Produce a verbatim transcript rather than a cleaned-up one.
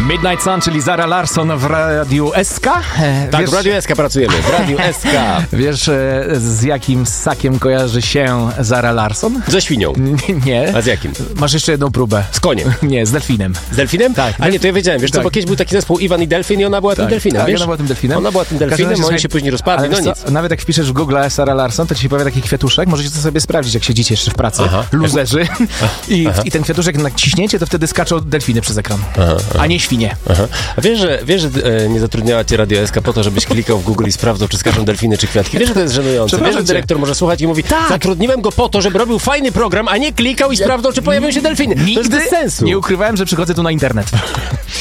Midnight Sun, czyli Zara Larsson w Radiu S K. E, tak, wiesz, w Radiu S K pracujemy, w Radiu S K. Wiesz, e, z jakim ssakiem kojarzy się Zara Larsson? Ze świnią. Nie. A z jakim? Masz jeszcze jedną próbę. Z koniem. Nie, z delfinem. Z delfinem? Tak. A nie, to ja wiedziałem, wiesz tak. co, bo kiedyś był taki zespół Iwan i Delfin i ona była tak. tym delfinem, tak, wiesz? ona była tym delfinem. Ona była tym delfinem, razie, oni słuchaj, się później rozpadli, ale no wiesz nic. co, nawet jak wpiszesz w Google Sara Larsson, to ci się pojawia taki kwiatuszek, możecie to sobie sprawdzić, jak siedzicie jeszcze w pracy, Aha. luzerzy, I, Aha. i ten kwiatuszek jak naciśniecie, to wtedy skaczą delfiny przez ekran, Aha, aha. a nie świnie. Aha. A wiesz, że, wiesz, że e, nie zatrudniała cię Radio S K po to, żebyś klikał w Google i sprawdzał, czy skaczą delfiny, czy kwiatki. Wiesz, że to jest żenujące. Wiesz, że dyrektor może słuchać i mówi, tak. zatrudniłem go po to, żeby robił fajny program, a nie klikał i sprawdzał, czy pojawią się delfiny. Nigdy To jest bez sensu. nie ukrywałem, że przychodzę tu na internet.